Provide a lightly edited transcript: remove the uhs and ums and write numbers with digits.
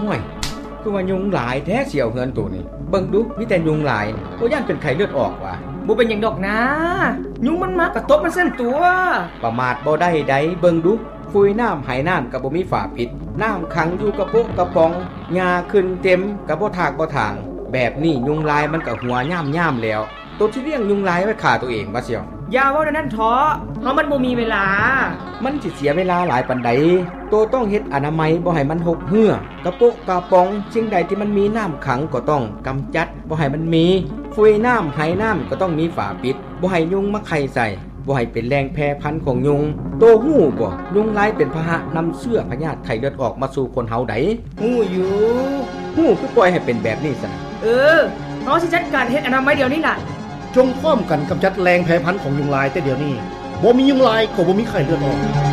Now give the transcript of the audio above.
ห่วยคือว่ายุงหลายแท้เสี่ยวเฮือนตัวนี้เบิ่งดูมีแต่ยุงหลายบ่ย่านเป็นไข้เลือดออกว่ะบ่เป็นหยังดอกนะยุงมันมากระตบมันเส้นตัวประมาทบ่ได้ใดเบิ่งดูฟุยน้ำไหน้ำก็บ่มีฝาปิดน้ำขังอยู่กระปุกกระป๋องหญ้าขึ้นเต็มก็บ่ทากบ่ทางแบบนี้ยุงลายมันก็หัวย่ามๆแล้วตัวที่เลี้ยงยุงลายไว้ฆ่าตัวเองบ่เสี่ยวอย่าเว้านั่นท้อเพราะมันบ่มีเวลามันสิเสียเวลาหลายปานใดตัวต้องเฮ็ดอนามัยบ่ให้มันหกเหือกระปุกกระป๋องสิ่งใดที่มันมีน้ำขังก็ต้องกำจัดบ่ให้มันมีฟุยน้ำไหน้ำก็ต้องมีฝาปิดบ่ให้ยุงมาไข่ใส่บ่ให้เป็นแรงแพร่พันธุ์ของยุงโตฮู้บ่ยุงลายเป็นพาหะนำเชื้อพยาธิไข้เลือดออกมาสู่คนเฮาได้ฮู้อยู่ฮู้คือปล่อยให้เป็นแบบนี้ซะเฮาสิจัดการเฮ็ดอนามัยเดี๋ยวนี้ล่ะจงพร้อมกันกำจัดแรงแพร่พันธุ์ของยุงลายแต่เดี๋ยวนี้บ่มียุงลายก็บ่มีไข้เลือดออก